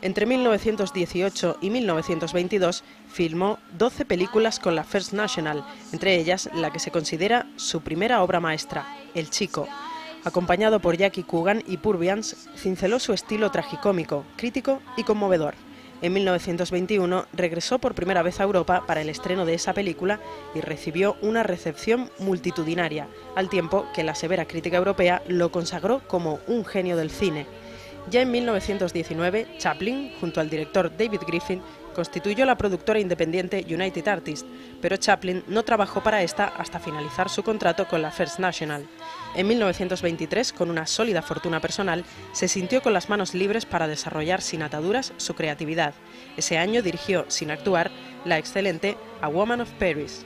Entre 1918 y 1922 filmó 12 películas con la First National, entre ellas la que se considera su primera obra maestra, El Chico. Acompañado por Jackie Coogan y Purviance, cinceló su estilo tragicómico, crítico y conmovedor. En 1921 regresó por primera vez a Europa para el estreno de esa película y recibió una recepción multitudinaria, al tiempo que la severa crítica europea lo consagró como un genio del cine. Ya en 1919, Chaplin, junto al director David Griffin, constituyó la productora independiente United Artists, pero Chaplin no trabajó para esta hasta finalizar su contrato con la First National. En 1923, con una sólida fortuna personal, se sintió con las manos libres para desarrollar sin ataduras su creatividad. Ese año dirigió, sin actuar, la excelente A Woman of Paris.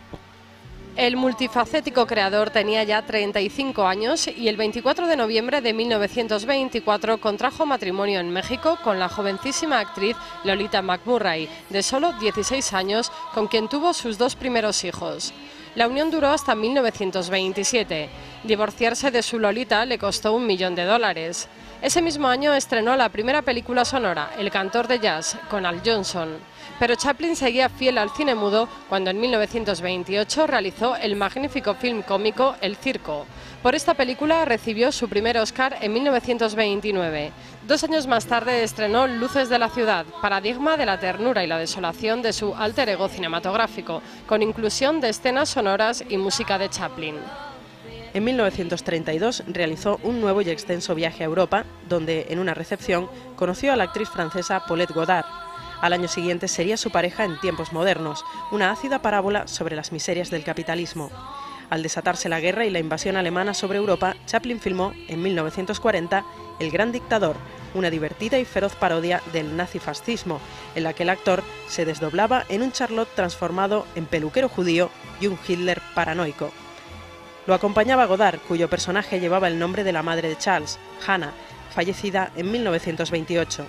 El multifacético creador tenía ya 35 años y el 24 de noviembre de 1924 contrajo matrimonio en México con la jovencísima actriz Lolita McMurray, de solo 16 años, con quien tuvo sus dos primeros hijos. La unión duró hasta 1927. Divorciarse de su Lolita le costó $1 millón. Ese mismo año estrenó la primera película sonora, El cantor de jazz, con Al Johnson. Pero Chaplin seguía fiel al cine mudo cuando en 1928 realizó el magnífico film cómico El Circo. Por esta película recibió su primer Oscar en 1929. 2 años más tarde estrenó Luces de la ciudad, paradigma de la ternura y la desolación de su alter ego cinematográfico, con inclusión de escenas sonoras y música de Chaplin. En 1932 realizó un nuevo y extenso viaje a Europa, donde, en una recepción, conoció a la actriz francesa Paulette Goddard. Al año siguiente sería su pareja en Tiempos modernos, una ácida parábola sobre las miserias del capitalismo. Al desatarse la guerra y la invasión alemana sobre Europa, Chaplin filmó, en 1940, El gran dictador, una divertida y feroz parodia del nazifascismo, en la que el actor se desdoblaba en un Charlot transformado en peluquero judío y un Hitler paranoico. Lo acompañaba Godard, cuyo personaje llevaba el nombre de la madre de Charles, Hannah, fallecida en 1928.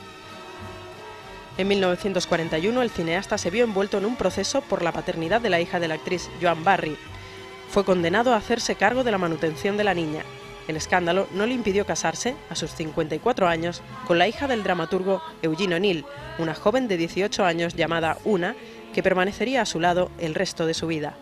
En 1941, el cineasta se vio envuelto en un proceso por la paternidad de la hija de la actriz Joan Barry. Fue condenado a hacerse cargo de la manutención de la niña. El escándalo no le impidió casarse, a sus 54 años, con la hija del dramaturgo Eugene O'Neill, una joven de 18 años llamada Una, que permanecería a su lado el resto de su vida.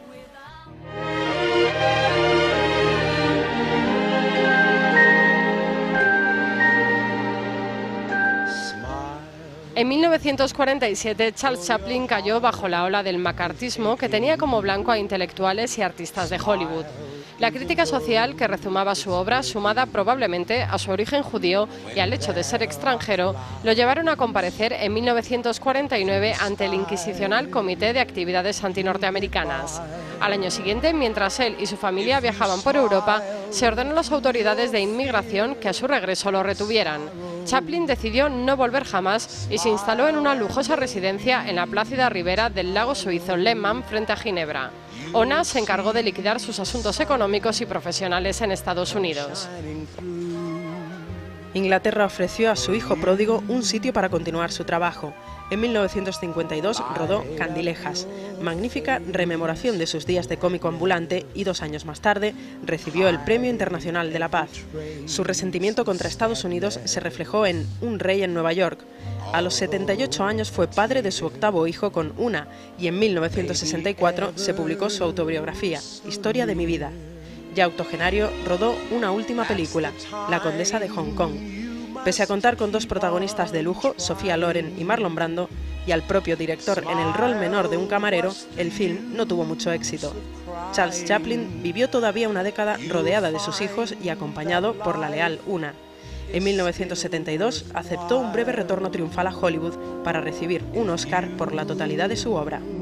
En 1947, Charles Chaplin cayó bajo la ola del macartismo que tenía como blanco a intelectuales y artistas de Hollywood. La crítica social que rezumaba su obra, sumada probablemente a su origen judío y al hecho de ser extranjero, lo llevaron a comparecer en 1949 ante el inquisicional Comité de Actividades Antinorteamericanas. Al año siguiente, mientras él y su familia viajaban por Europa, se ordenó a las autoridades de inmigración que a su regreso lo retuvieran. Chaplin decidió no volver jamás y se instaló en una lujosa residencia en la plácida ribera del lago suizo Lehmann, frente a Ginebra. Ona se encargó de liquidar sus asuntos económicos y profesionales en Estados Unidos. Inglaterra ofreció a su hijo pródigo un sitio para continuar su trabajo. En 1952 rodó Candilejas, magnífica rememoración de sus días de cómico ambulante, y 2 años más tarde recibió el Premio Internacional de la Paz. Su resentimiento contra Estados Unidos se reflejó en Un rey en Nueva York. A los 78 años fue padre de su 8º hijo con Una, y en 1964 se publicó su autobiografía, Historia de mi vida. Ya octogenario, rodó una última película, La condesa de Hong Kong. Pese a contar con 2 protagonistas de lujo, Sofía Loren y Marlon Brando, y al propio director en el rol menor de un camarero, el film no tuvo mucho éxito. Charles Chaplin vivió todavía una década rodeada de sus hijos y acompañado por la leal Una. En 1972 aceptó un breve retorno triunfal a Hollywood para recibir un Oscar por la totalidad de su obra.